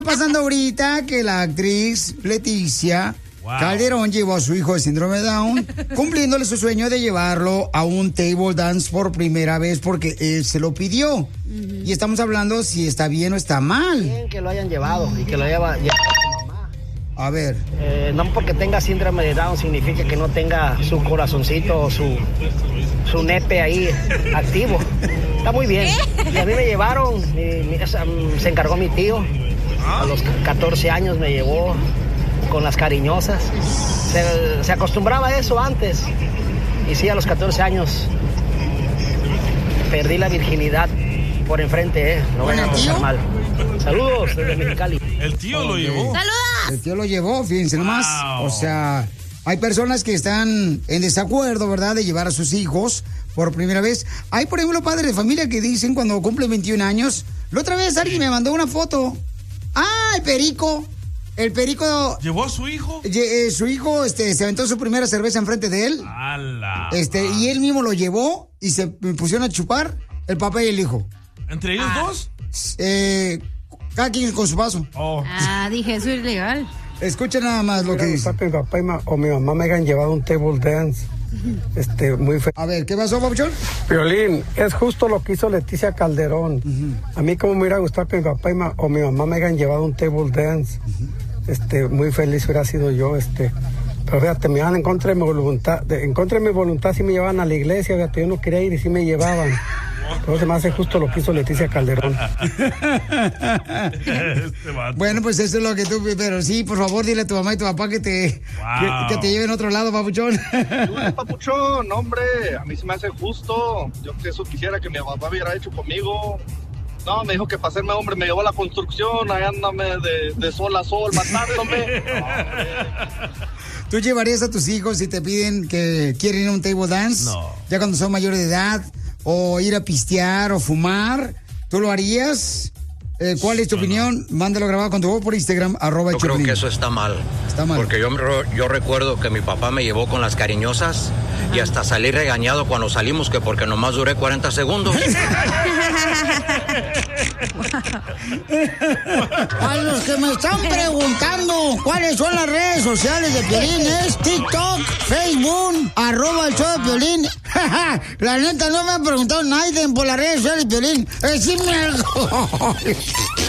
Pasando ahorita que la actriz Leticia Calderón llevó a su hijo de síndrome de Down, cumpliéndole su sueño de llevarlo a un table dance por primera vez porque él se lo pidió. Y estamos hablando si está bien o está mal. Bien que lo hayan llevado y que lo lleva a su mamá. A ver. No porque tenga síndrome de Down significa que no tenga su corazoncito o su nepe ahí activo. Está muy bien. Y a mí me llevaron, se encargó mi tío. A los 14 años me llevó con las cariñosas. Se acostumbraba a eso antes. Y sí, a los 14 años perdí la virginidad por enfrente, No vayan a pensar mal. Saludos desde Mexicali. El tío lo llevó. ¡Saludos! El tío lo llevó, fíjense nomás. O sea, hay personas que están en desacuerdo, ¿verdad?, de llevar a sus hijos por primera vez. Hay, por ejemplo, padres de familia que dicen cuando cumplen 21 años. La otra vez alguien me mandó una foto. El Perico. El Perico... ¿Llevó a su hijo? Su hijo se aventó su primera cerveza enfrente de él. Y él mismo lo llevó y se pusieron a chupar el papá y el hijo. ¿Entre ellos dos? Cada quien con su vaso. Dije, eso es ilegal. Escucha nada más lo que dice. Mi papá o mi mamá me hayan llevado a un table dance. Muy feliz. A ver, ¿qué pasó, Papuchón? Piolín, es justo lo que hizo Leticia Calderón. A mí como me hubiera gustado que mi papá o mi mamá me hayan llevado a un table dance. Muy feliz hubiera sido yo. Pero fíjate, me iban en contra de mi voluntad, sí me llevaban a la iglesia, fíjate, yo no quería ir y sí me llevaban. Pero se me hace justo lo que hizo Leticia Calderón. Bueno, pues eso es lo que tú... Pero sí, por favor, dile a tu mamá y tu papá que te lleven a otro lado, Papuchón. Papuchón, hombre, a mí se me hace justo. Yo que eso quisiera que mi papá hubiera hecho conmigo. No, me dijo que para hacerme hombre me llevó a la construcción, ahí ándame de sol a sol, matándome. ¿Tú llevarías a tus hijos si te piden que quieren ir a un table dance? No. Ya cuando son mayores de edad, o ir a pistear o fumar, ¿tú lo harías? ¿Cuál es tu opinión? Mándalo grabado con tu voz por Instagram, @Choplin. Yo creo que eso está mal. Está mal. Porque yo recuerdo que mi papá me llevó con las cariñosas y hasta salí regañado cuando salimos, que porque nomás duré 40 segundos. A los que me están preguntando cuáles son las redes sociales de Piolín, es TikTok, Facebook, @el show de Piolín. La neta no me ha preguntado nadie por las redes sociales de Piolín. Decime algo.